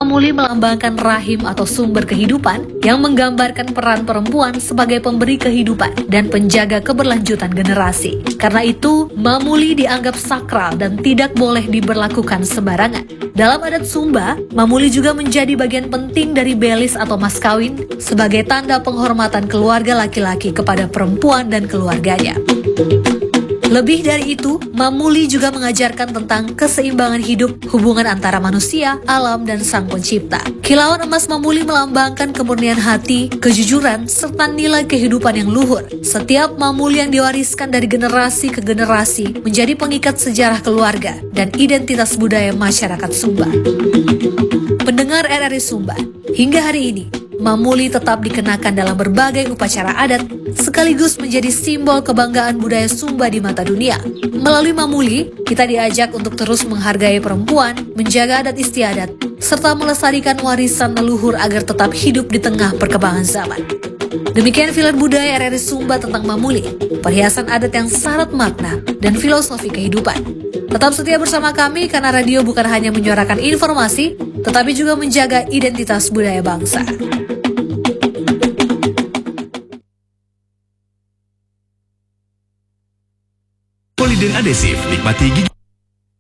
Mamuli melambangkan rahim atau sumber kehidupan yang menggambarkan peran perempuan sebagai pemberi kehidupan dan penjaga keberlanjutan generasi. Karena itu, mamuli dianggap sakral dan tidak boleh diberlakukan sembarangan. Dalam adat Sumba, mamuli juga menjadi bagian penting dari belis atau mas kawin sebagai tanda penghormatan keluarga laki-laki kepada perempuan dan keluarganya. Lebih dari itu, mamuli juga mengajarkan tentang keseimbangan hidup, hubungan antara manusia, alam, dan sang pencipta. Kilauan emas mamuli melambangkan kemurnian hati, kejujuran, serta nilai kehidupan yang luhur. Setiap mamuli yang diwariskan dari generasi ke generasi menjadi pengikat sejarah keluarga dan identitas budaya masyarakat Sumba. Pendengar RRI Sumba, hingga hari ini, mamuli tetap dikenakan dalam berbagai upacara adat, sekaligus menjadi simbol kebanggaan budaya Sumba di mata dunia. Melalui mamuli, kita diajak untuk terus menghargai perempuan, menjaga adat istiadat, serta melestarikan warisan leluhur agar tetap hidup di tengah perkembangan zaman. Demikian Filer Budaya RRI Sumba tentang mamuli, perhiasan adat yang syarat makna dan filosofi kehidupan. Tetap setia bersama kami karena radio bukan hanya menyuarakan informasi, tetapi juga menjaga identitas budaya bangsa. Poliden Adhesif, nikmati gigi.